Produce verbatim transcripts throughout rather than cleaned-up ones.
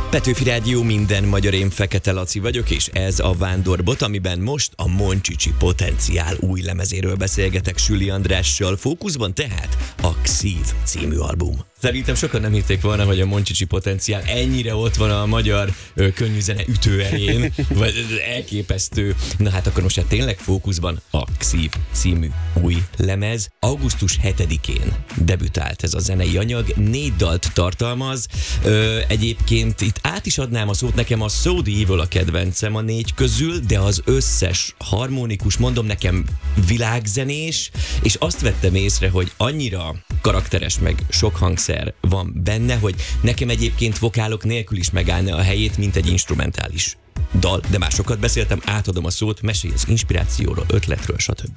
Petőfi Rádió, minden magyar, én Fekete Laci vagyok, és ez a Vándorbot, amiben most a Moncsicsi Potenciál új lemezéről beszélgetek Süli Andrással. Fókuszban tehát a Xív című album. Szerintem sokan nem hitték volna, hogy a Moncsicsi Potenciál ennyire ott van a magyar ö, könnyűzene ütőerén, vagy elképesztő. Na hát akkor most hát tényleg fókuszban a Xív című új lemez. augusztus hetedikén debütált ez a zenei anyag, négy dalt tartalmaz. Ö, egyébként itt át is adnám a szót, nekem a So The Evil a kedvencem a négy közül, de az összes harmonikus, mondom, nekem világzenés, és azt vettem észre, hogy annyira karakteres, meg sok hangszer van benne, hogy nekem egyébként vokálok nélkül is megállna a helyét, mint egy instrumentális dal, de már sokat beszéltem, átadom a szót, mesélj az inspirációról, ötletről, stb.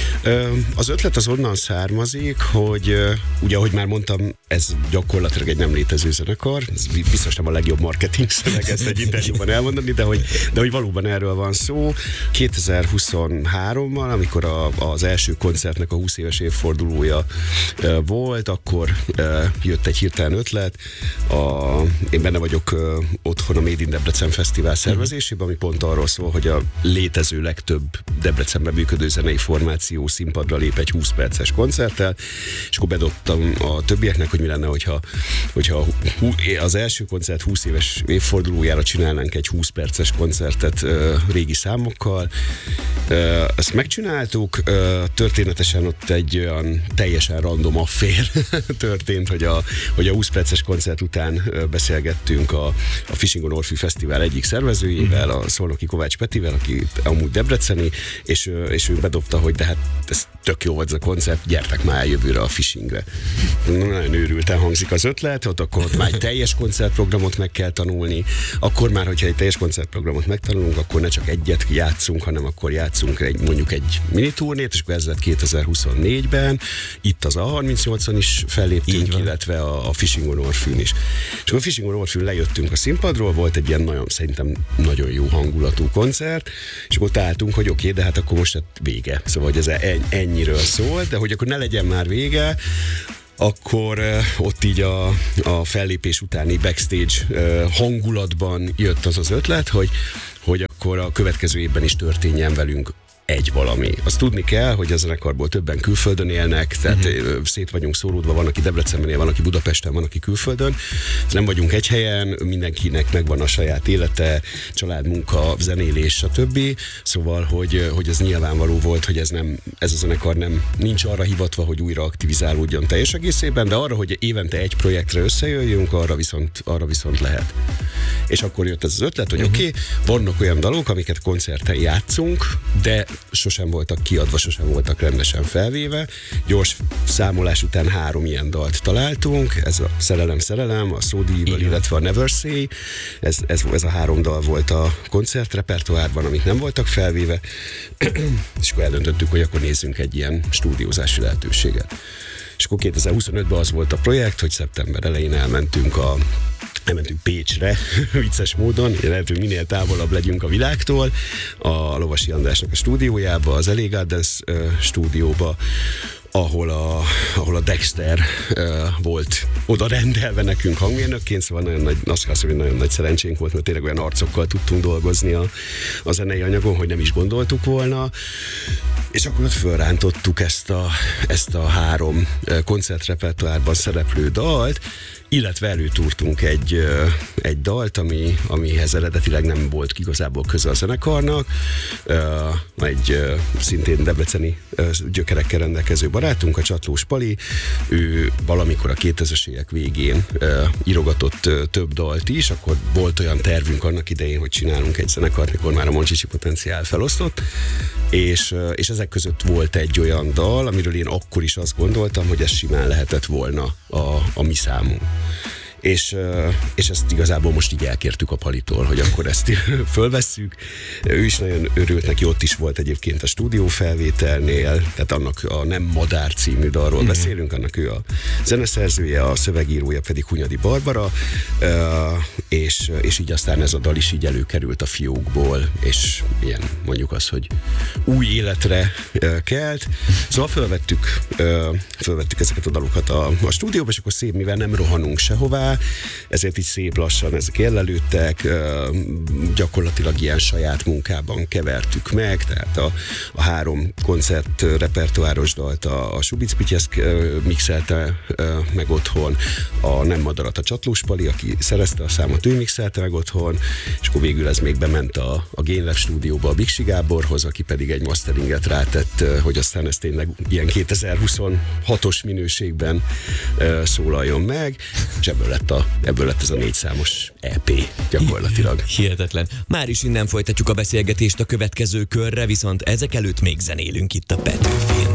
Az ötlet az onnan származik, hogy ugye, ahogy már mondtam, ez gyakorlatilag egy nem létező zenekar, ez biztos nem a legjobb marketing szöveg ezt egy interjúban elmondani, de hogy, de hogy valóban erről van szó. kétezer-huszonháromban, amikor a, az első koncertnek a húsz éves évfordulója volt, akkor jött egy hirtelen ötlet. A, én benne vagyok otthon a Made in Debrecen Fesztivál szervezésében, ami pont arról szól, hogy a létező legtöbb Debrecenben működő zenei formáció színpadra lép egy húsz perces koncerttel, és akkor bedobtam a többieknek, hogy mi lenne, hogyha, hogyha az első koncert húsz éves évfordulójára csinálnánk egy húsz perces koncertet uh, régi számokkal. Uh, ezt megcsináltuk, uh, történetesen ott egy olyan teljesen random affér történt, hogy a, hogy a húsz perces koncert után uh, beszélgettünk a, a Fishing on Orfű Fesztivál egyik szervezőjével, a Szolnoki Kovács Petivel, aki amúgy debreceni, és, uh, és ő bedobta, hogy de hát ez tök jó volt ez a koncert, gyertek már jövőre a Fishingre. Nagyon őrülten hangzik az ötlet, ott akkor ott már egy teljes koncertprogramot meg kell tanulni, akkor már, hogyha egy teljes koncertprogramot megtanulunk, akkor ne csak egyet játszunk, hanem akkor játszunk egy, mondjuk egy miniturnét, és akkor ez lett kétezer-huszonnégyben, itt az á harmincnyolcon is felléptünk, illetve a, a Fishing on Orfűn is. És akkor a Fishing on Orfűn lejöttünk a színpadról, volt egy ilyen nagyon, szerintem nagyon jó hangulatú koncert, és akkor ott álltunk, hogy oké, okay, de hát akkor most hát vége. Szóval, hogy ez ennyiről szól, de hogy akkor ne legyen már vége, akkor uh, ott így a, a fellépés utáni backstage uh, hangulatban jött az az ötlet, hogy, hogy akkor a következő évben is történjen velünk egy valami. Azt tudni kell, hogy a zenekarból többen külföldön élnek, tehát uh-huh. szét vagyunk szóródva, van, aki Debrecenben él, van, aki Budapesten, van, aki külföldön. Nem vagyunk egy helyen, mindenkinek megvan a saját élete, család, munka, zenélés, stb. Szóval, hogy, hogy ez nyilvánvaló volt, hogy ez, nem, ez a zenekar nem, nincs arra hivatva, hogy újra aktivizálódjon teljes egészében, de arra, hogy évente egy projektre összejöjjünk, arra viszont, arra viszont lehet. És akkor jött ez az ötlet, hogy uh-huh. oké, okay, vannak olyan dalok, amiket koncerten játszunk, de sosem voltak kiadva, sosem voltak rendesen felvéve. Gyors számolás után három ilyen dalt találtunk, ez a Szerelem, Szerelem, a So The Evil, illetve a Never Say. Ez, ez, ez a három dal volt a koncertrepertoárban, amik nem voltak felvéve, és akkor eldöntöttük, hogy akkor nézzünk egy ilyen stúdiózási lehetőséget. És akkor kétezer-huszonötben az volt a projekt, hogy szeptember elején elmentünk a elmentünk Pécsre, vicces módon, lehet, hogy minél távolabb legyünk a világtól, a Lovasi Andrásnak a stúdiójába, az Elég Dance uh, stúdióba, ahol a, ahol a Dexter uh, volt oda rendelve nekünk hangmérnökként, szóval nagyon nagy, azt kell mondani, hogy nagyon nagy szerencsénk volt, mert tényleg olyan arcokkal tudtunk dolgozni a, a zenei anyagon, hogy nem is gondoltuk volna, és akkor ott fölrántottuk ezt a, ezt a három koncertrepertoárban szereplő dalt, illetve előtúrtunk egy, egy dalt, ami, amihez eredetileg nem volt igazából köze a zenekarnak. Egy szintén debreceni gyökerekkel rendelkező barátunk, a Csatlós Pali, ő valamikor a kétezres évek végén írogatott több dalt is, akkor volt olyan tervünk annak idején, hogy csinálunk egy zenekart, mikor már a Moncsicsi Potenciál felosztott, és, és ezek között volt egy olyan dal, amiről én akkor is azt gondoltam, hogy ez simán lehetett volna a, a mi számunk. És, és ezt igazából most így elkértük a Palitól, hogy akkor ezt fölvesszük. Ő is nagyon örült neki, ott is volt egyébként a stúdiófelvételnél, tehát annak a Nem Madár című dalról mm. beszélünk, annak ő a zeneszerzője, a szövegírója pedig Hunyadi Barbara, és, és így aztán ez a dal is így előkerült a fiókból, és ilyen mondjuk az, hogy új életre kelt. Szóval fölvettük, fölvettük ezeket a dalokat a, a stúdióba, és akkor szép, mivel nem rohanunk sehová, rá, ezért így szép lassan ezek érlelődtek, gyakorlatilag ilyen saját munkában kevertük meg, tehát a, a három koncert repertoáros dalt a, a Subic Pityeszk mixelte meg otthon, a Nem Madarat a Csatlós Pali, aki szerezte a számot, ő mixelte meg otthon, és akkor végül ez még bement a, a Gainlab stúdióba a Biksi Gáborhoz, aki pedig egy masteringet rátett, hogy aztán ez tényleg ilyen kétezer-huszonhatos minőségben uh, szólaljon meg, és ebből lett, a, ebből lett ez a négy számos é pé gyakorlatilag. Hihetetlen. Már is innen folytatjuk a beszélgetést a következő körre, viszont ezek előtt még zenélünk itt a Petőfin.